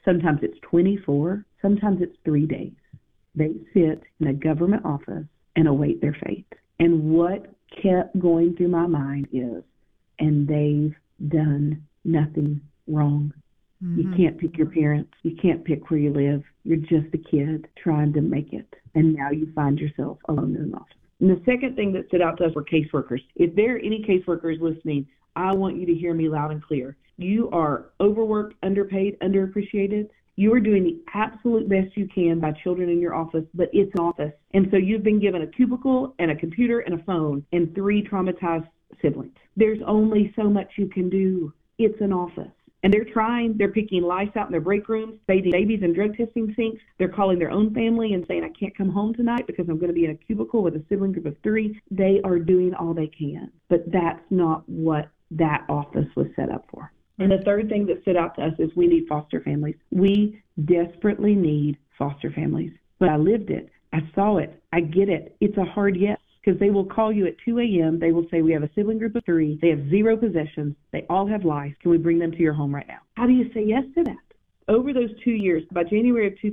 Sometimes it's 24, sometimes it's 3 days. They sit in a government office and await their fate. And what kept going through my mind is, and they've done nothing wrong. You can't pick your parents. You can't pick where you live. You're just a kid trying to make it. And now you find yourself alone in an office. And the second thing that stood out to us were caseworkers. If there are any caseworkers listening, I want you to hear me loud and clear. You are overworked, underpaid, underappreciated. You are doing the absolute best you can by children in your office, but it's an office. And so you've been given a cubicle and a computer and a phone and 3 traumatized siblings. There's only so much you can do. It's an office. And they're picking lice out in their break rooms, bathing babies in drug testing sinks. They're calling their own family and saying, I can't come home tonight because I'm going to be in a cubicle with a sibling group of 3. They are doing all they can. But that's not what that office was set up for. And the third thing that stood out to us is we need foster families. We desperately need foster families. But I lived it. I saw it. I get it. It's a hard yes. Because they will call you at 2 a.m. They will say, we have a sibling group of 3. They have 0 possessions. They all have lice. Can we bring them to your home right now? How do you say yes to that? Over those 2 years, by January of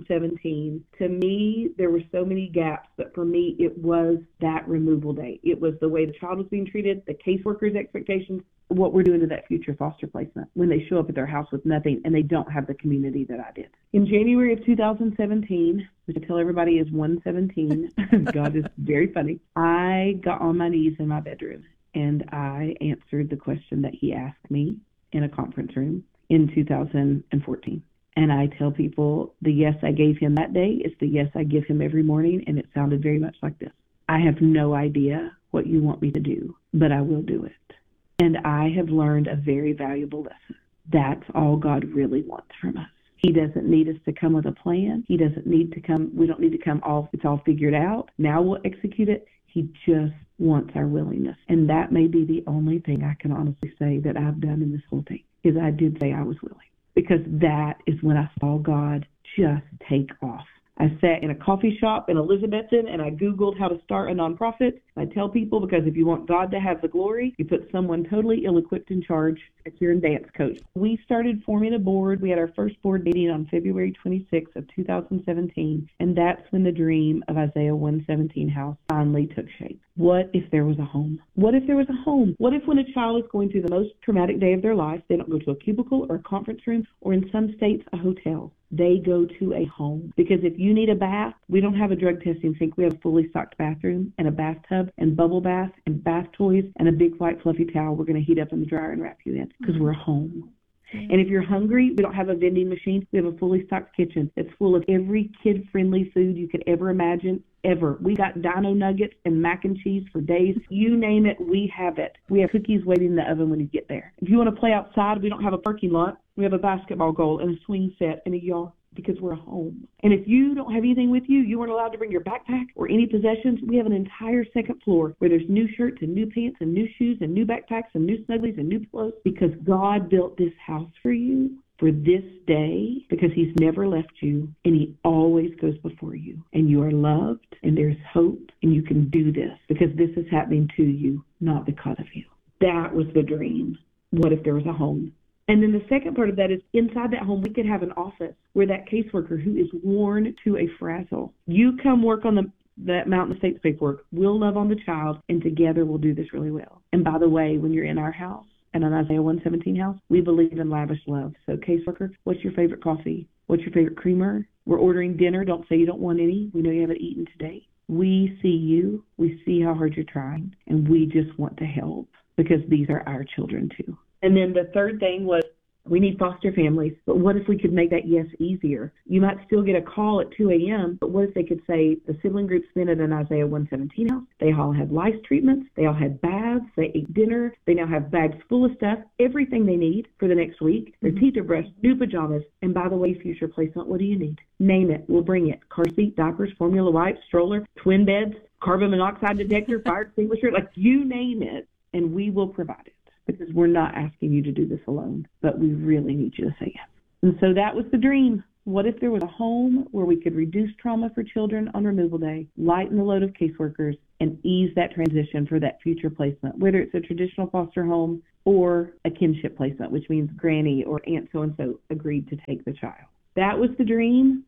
2017, to me, there were so many gaps, but for me, it was that removal day. It was the way the child was being treated, the caseworker's expectations, what we're doing to that future foster placement when they show up at their house with nothing and they don't have the community that I did. In January of 2017, which I tell everybody is 117, God is very funny, I got on my knees in my bedroom and I answered the question that he asked me in a conference room in 2014. And I tell people the yes I gave him that day is the yes I give him every morning, and it sounded very much like this. I have no idea what you want me to do, but I will do it. And I have learned a very valuable lesson. That's all God really wants from us. He doesn't need us to come with a plan. He doesn't need to come. We don't need to come it's all figured out. Now we'll execute it. He just wants our willingness. And that may be the only thing I can honestly say that I've done in this whole thing, is I did say I was willing. Because that is when I saw God just take off. I sat in a coffee shop in Elizabethton and I Googled how to start a nonprofit. I tell people, because if you want God to have the glory, you put someone totally ill-equipped in charge. It's your dance coach. We started forming a board. We had our first board meeting on February 26th of 2017, and that's when the dream of Isaiah 117 House finally took shape. What if there was a home? What if there was a home? What if when a child is going through the most traumatic day of their life, they don't go to a cubicle or a conference room or in some states a hotel? They go to a home. Because if you need a bath, we don't have a drug testing sink. We have a fully stocked bathroom and a bathtub and bubble bath and bath toys and a big white fluffy towel we're going to heat up in the dryer and wrap you in, because we're home. And if you're hungry, we don't have a vending machine. We have a fully stocked kitchen that's full of every kid-friendly food you could ever imagine, ever. We got dino nuggets and mac and cheese for days. You name it, we have it. We have cookies waiting in the oven when you get there. If you want to play outside, we don't have a parking lot. We have a basketball goal and a swing set and a yard, because we're home. And if you don't have anything with you, you weren't allowed to bring your backpack or any possessions, we have an entire second floor where there's new shirts and new pants and new shoes and new backpacks and new snugglies and new pillows, because God built this house for you for this day, because he's never left you and he always goes before you, and you are loved and there's hope and you can do this because this is happening to you, not because of you. That was the dream. What if there was a home? And then the second part of that is inside that home, we could have an office where that caseworker who is worn to a frazzle, you come work on that Mountain Estates paperwork, we'll love on the child, and together we'll do this really well. And by the way, when you're in our house, and an Isaiah 117 house, we believe in lavish love. So caseworker, what's your favorite coffee? What's your favorite creamer? We're ordering dinner. Don't say you don't want any. We know you haven't eaten today. We see you. We see how hard you're trying, and we just want to help, because these are our children too. And then the third thing was, we need foster families, but what if we could make that yes easier? You might still get a call at 2 a.m., but what if they could say the sibling group's been at an Isaiah 117 house, they all had lice treatments, they all had baths, they ate dinner, they now have bags full of stuff, everything they need for the next week, their teeth are brushed, new pajamas, and by the way, future placement, what do you need? Name it, we'll bring it. Car seat, diapers, formula wipes, stroller, twin beds, carbon monoxide detector, fire extinguisher, like you name it, and we will provide it. Because we're not asking you to do this alone, but we really need you to say yes. And so that was the dream. What if there was a home where we could reduce trauma for children on removal day, lighten the load of caseworkers, and ease that transition for that future placement, whether it's a traditional foster home or a kinship placement, which means granny or aunt so-and-so agreed to take the child. That was the dream.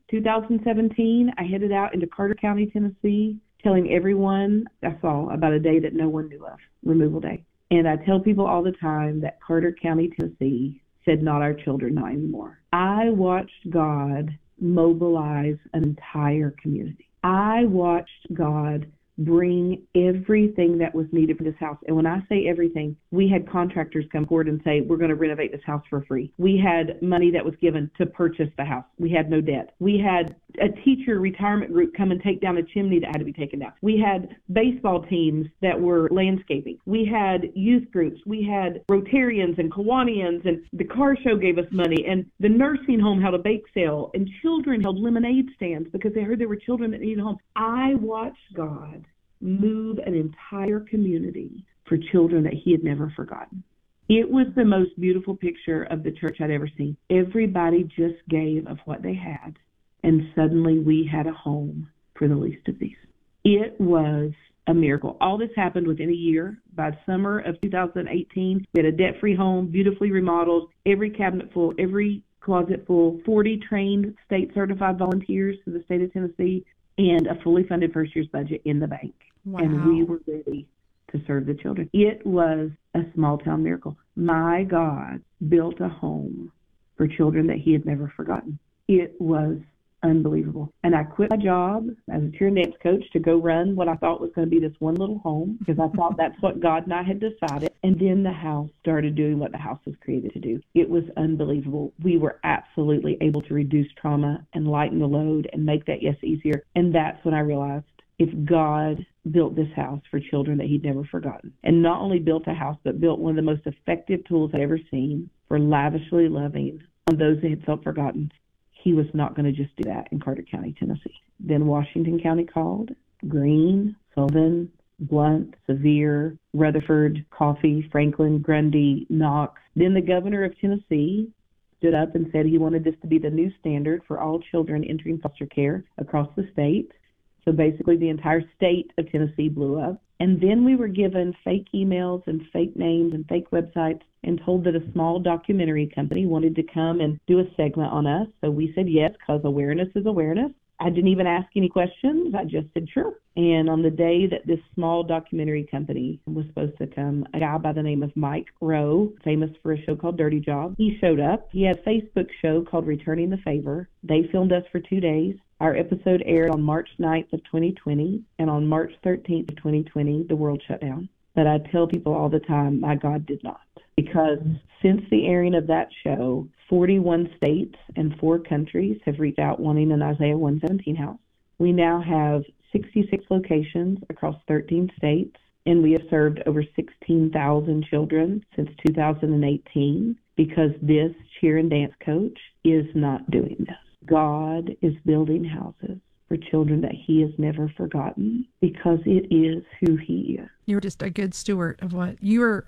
2017, I headed out into Carter County, Tennessee, telling everyone I saw about a day that no one knew of, Removal Day. And I tell people all the time that Carter County, Tennessee said, not our children, not anymore. I watched God mobilize an entire community. I watched God bring everything that was needed for this house. And when I say everything, we had contractors come forward and say, we're going to renovate this house for free. We had money that was given to purchase the house. We had no debt. We had a teacher retirement group come and take down a chimney that had to be taken down. We had baseball teams that were landscaping. We had youth groups. We had Rotarians and Kiwanians, and the car show gave us money, and the nursing home held a bake sale, and children held lemonade stands because they heard there were children that needed homes. I watched God move an entire community for children that he had never forgotten. It was the most beautiful picture of the church I'd ever seen. Everybody just gave of what they had, and suddenly we had a home for the least of these. It was a miracle. All this happened within a year. By summer of 2018, we had a debt-free home, beautifully remodeled, every cabinet full, every closet full, 40 trained state-certified volunteers to the state of Tennessee, and a fully funded first year's budget in the bank. Wow. And we were ready to serve the children. It was a small town miracle. My God built a home for children that he had never forgotten. It was unbelievable. And I quit my job as a cheer and dance coach to go run what I thought was going to be this one little home, because I thought that's what God and I had decided. And then the house started doing what the house was created to do. It was unbelievable. We were absolutely able to reduce trauma and lighten the load and make that yes easier. And that's when I realized, if God built this house for children that he'd never forgotten, and not only built a house, but built one of the most effective tools I've ever seen for lavishly loving on those that had felt forgotten, he was not going to just do that in Carter County, Tennessee. Then Washington County called, Greene, Sullivan, Blount, Sevier, Rutherford, Coffee, Franklin, Grundy, Knox. Then the governor of Tennessee stood up and said he wanted this to be the new standard for all children entering foster care across the state. So basically the entire state of Tennessee blew up. And then we were given fake emails and fake names and fake websites and told that a small documentary company wanted to come and do a segment on us. So we said yes, because awareness is awareness. I didn't even ask any questions. I just said sure. And on the day that this small documentary company was supposed to come, a guy by the name of Mike Rowe, famous for a show called Dirty Job, he showed up. He had a Facebook show called Returning the Favor. They filmed us for 2 days. Our episode aired on March 9th of 2020, and on March 13th of 2020, the world shut down. But I tell people all the time, my God did not. Because since the airing of that show, 41 states and 4 countries have reached out wanting an Isaiah 117 house. We now have 66 locations across 13 states, and we have served over 16,000 children since 2018, because this cheer and dance coach is not doing this. God is building houses for children that he has never forgotten, because it is who he is. You're just a good steward of what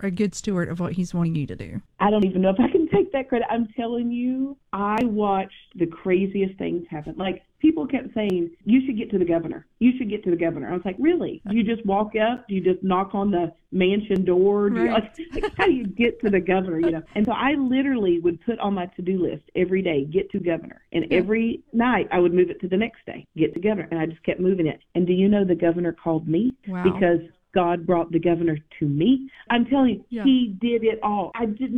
he's wanting you to do. I don't even know if I can take that credit. I'm telling you, I watched the craziest things happen. Like, people kept saying, you should get to the governor. You should get to the governor. I was like, really? Do you just walk up? Do you just knock on the mansion door? Do you, like, how do you get to the governor, you know? And so I literally would put on my to-do list every day, get to governor. And every night I would move it to the next day, get to governor. And I just kept moving it. And do you know the governor called me? Wow. Because God brought the governor to me. I'm telling you, he did it all.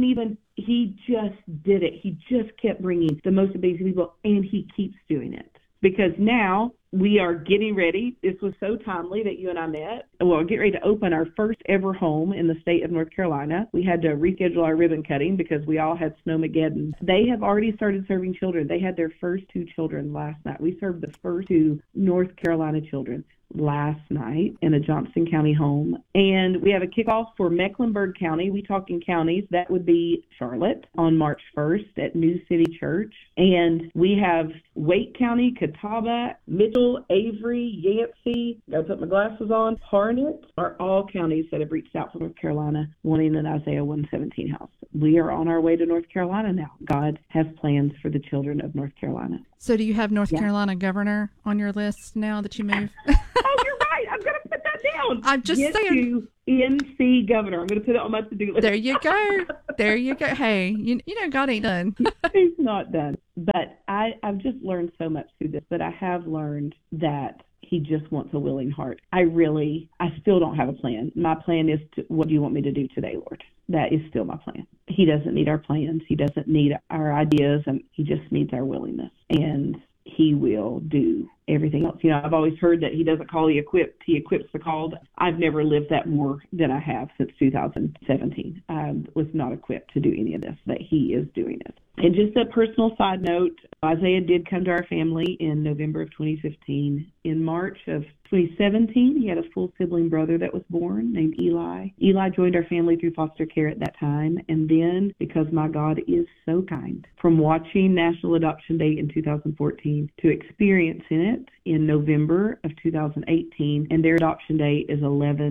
He just did it. He just kept bringing the most amazing people, and he keeps doing it. Because now we are getting ready. This was so timely that you and I met. Well, get ready to open our first ever home in the state of North Carolina. We had to reschedule our ribbon cutting because we all had snowmageddon. They have already started serving children. They had their first 2 children last night. We served the first 2 North Carolina children last night in a Johnston County home. And we have a kickoff for Mecklenburg County. We talk in counties. That would be Charlotte on March 1st at New City Church. And we have Wake County, Catawba, Mitchell, Avery, Yancey, gotta put my glasses on, Harnett are all counties that have reached out from North Carolina wanting an Isaiah 117 house. We are on our way to North Carolina now. God has plans for the children of North Carolina. So do you have North Carolina governor on your list now that you move? Oh, you're right. I'm going to put that down. I'm just Get saying. to NC governor. I'm going to put it on my to-do list. There you go. There you go. Hey, you know, God ain't done. He's not done. But I've just learned so much through this. But I have learned that he just wants a willing heart. I still don't have a plan. My plan is what do you want me to do today, Lord? That is still my plan. He doesn't need our plans. He doesn't need our ideas, and he just needs our willingness. And he will do everything else. You know, I've always heard that he doesn't call the equipped, he equips the called. I've never lived that more than I have since 2017. I was not equipped to do any of this, but he is doing it. And just a personal side note, Isaiah did come to our family in November of 2015. In March of 2017, he had a full sibling brother that was born named Eli. Eli joined our family through foster care at that time. And then, because my God is so kind, from watching National Adoption Day in 2014 to experiencing it in November of 2018, and their adoption day is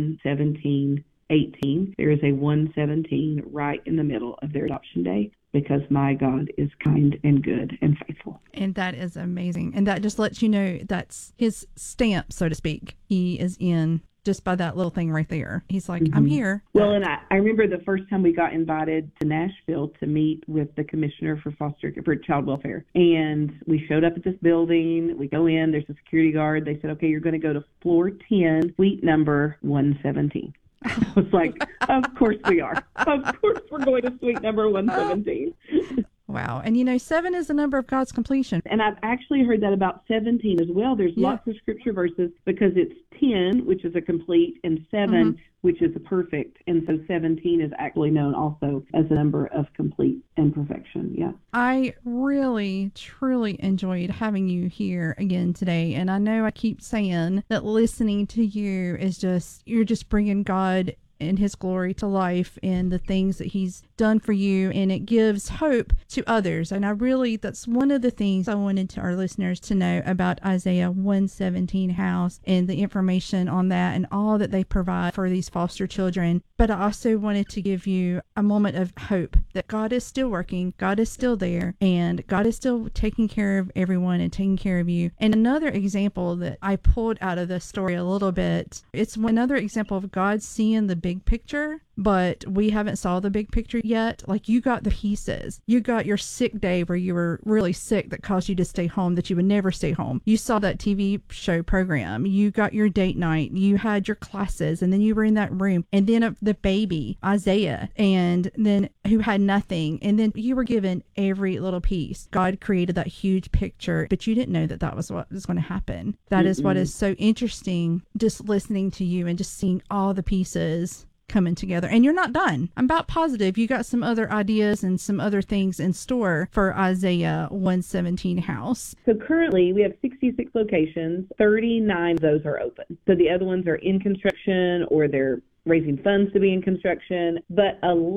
11/17/18. There is a 1/17 right in the middle of their adoption day, because my God is kind and good and faithful. And that is amazing. And that just lets you know that's his stamp, so to speak. He is in just by that little thing right there. He's like, I'm here. Well, and I remember the first time we got invited to Nashville to meet with the commissioner for child welfare. And we showed up at this building. We go in. There's a security guard. They said, okay, you're going to go to floor 10, suite number 117. I was like, of course we are. Of course we're going to suite number 117. Wow. And you know, 7 is the number of God's completion. And I've actually heard that about 17 as well. There's lots of scripture verses because it's 10, which is a complete, and 7, which is a perfect. And so 17 is actually known also as a number of complete and perfection. Yeah. I really, truly enjoyed having you here again today. And I know I keep saying that listening to you is just, you're just bringing God and his glory to life and the things that he's done for you, and it gives hope to others. And that's one of the things I wanted to our listeners to know about Isaiah 117 House and the information on that and all that they provide for these foster children. But I also wanted to give you a moment of hope that God is still working, God is still there, and God is still taking care of everyone and taking care of you. And another example that I pulled out of the story a little bit, it's another example of God seeing the big picture, but we haven't saw the big picture yet. Like, you got the pieces. You got your sick day where you were really sick that caused you to stay home, that you would never stay home. You saw that TV show program. You got your date night. You had your classes, and then you were in that room. And then the baby, Isaiah, and then who had nothing. And then you were given every little piece. God created that huge picture, but you didn't know that that was what was going to happen. That is what is so interesting, just listening to you and just seeing all the pieces coming together. And you're not done. I'm about positive you got some other ideas and some other things in store for Isaiah 117 House. So currently we have 66 locations. 39 of those are open. So the other ones are in construction, or they're raising funds to be in construction, but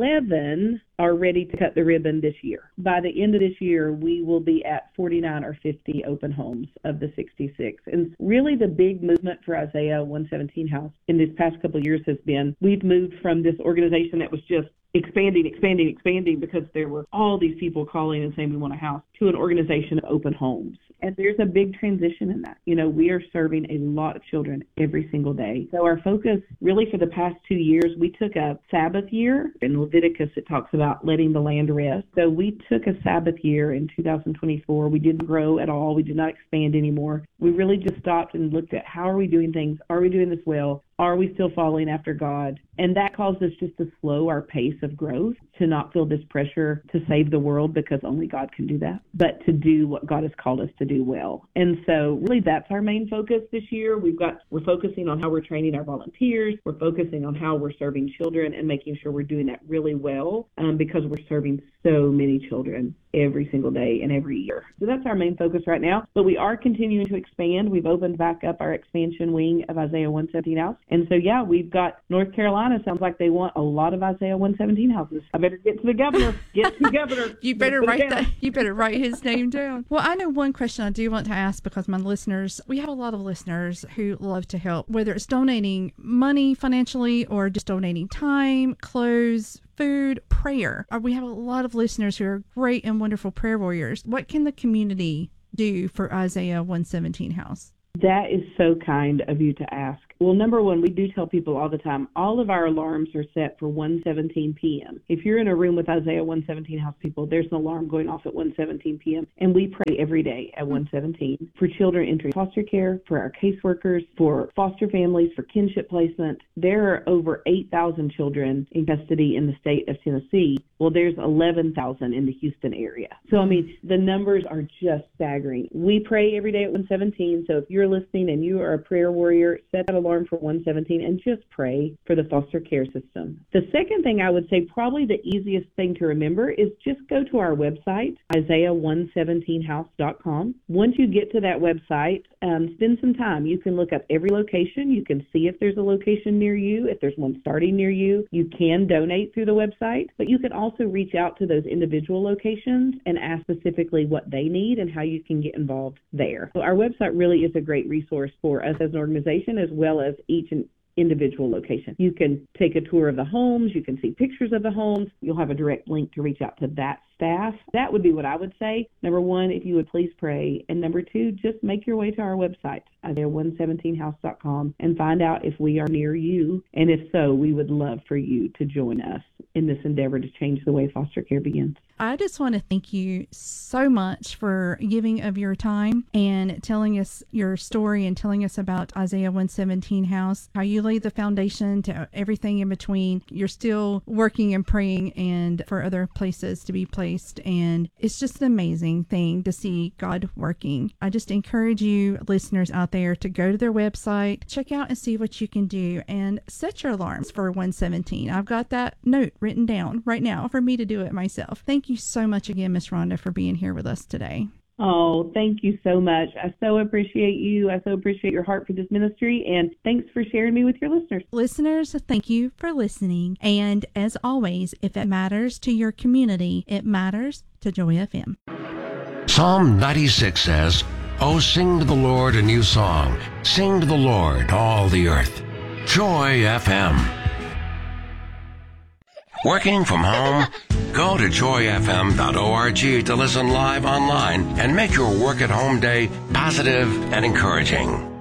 11 are ready to cut the ribbon this year. By the end of this year, we will be at 49 or 50 open homes of the 66. And really the big movement for Isaiah 117 House in this past couple of years has been, we've moved from this organization that was just expanding because there were all these people calling and saying we want a house, to an organization of open homes. And there's a big transition in that. You know, we are serving a lot of children every single day. So our focus really for the past 2 years, we took a Sabbath year. In Leviticus, it talks about letting the land rest. So we took a Sabbath year in 2024. We didn't grow at all. We did not expand anymore. We really just stopped and looked at how are we doing things? Are we doing this well? Are we still following after God? And that caused us just to slow our pace of growth, to not feel this pressure to save the world because only God can do that, but to do what God has called us to do well. And so really that's our main focus this year. We're focusing on how we're training our volunteers. We're focusing on how we're serving children and making sure we're doing that really well, because we're serving so many children every single day and every year. So that's our main focus right now. But we are continuing to expand. We've opened back up our expansion wing of Isaiah 117 House. And so, yeah, we've got North Carolina. Sounds like they want a lot of Isaiah 117 houses. I better get to the governor. You better write that. You better write his name down. Well, I know one question I do want to ask, because my listeners, we have a lot of listeners who love to help, whether it's donating money financially or just donating time, clothes, food, prayer. We have a lot of listeners who are great and wonderful prayer warriors. What can the community do for Isaiah 117 House? That is so kind of you to ask. Well, number one, we do tell people all the time, all of our alarms are set for 1:17 p.m. If you're in a room with Isaiah 117 house people, there's an alarm going off at 1:17 p.m. And we pray every day at 1:17 for children entering foster care, for our caseworkers, for foster families, for kinship placement. There are over 8,000 children in custody in the state of Tennessee. Well, there's 11,000 in the Houston area. So, I mean, the numbers are just staggering. We pray every day at 1:17. So if you're listening and you are a prayer warrior, set that alarm for 1:17 and just pray for the foster care system. The second thing I would say, probably the easiest thing to remember, is just go to our website, Isaiah117house.com. Once you get to that website, spend some time. You can look up every location. You can see if there's a location near you, if there's one starting near you. You can donate through the website, but you can also reach out to those individual locations and ask specifically what they need and how you can get involved there. So our website really is a great resource for us as an organization, as well as each and individual location. You can take a tour of the homes. You can see pictures of the homes. You'll have a direct link to reach out to that staff. That would be what I would say. Number one, if you would please pray. And number two, just make your way to our website, Isaiah117house.com, and find out if we are near you. And if so, we would love for you to join us in this endeavor to change the way foster care begins. I just want to thank you so much for giving of your time and telling us your story and telling us about Isaiah 117 House, how you laid the foundation to everything in between. You're still working and praying and for other places to be placed. And it's just an amazing thing to see God working. I just encourage you listeners out there to go to their website, check out and see what you can do, and set your alarms for 117. I've got that note written down right now for me to do it myself. Thank you so much again, Miss Rhonda, for being here with us today. Oh, thank you so much. I so appreciate you. I so appreciate your heart for this ministry, and thanks for sharing me with your listeners. Listeners, thank you for listening. And as always, if it matters to your community, it matters to Joy FM. Psalm 96 says, "Oh, sing to the Lord a new song. Sing to the Lord, all the earth." Joy FM. Working from home? Go to joyfm.org to listen live online and make your work at home day positive and encouraging.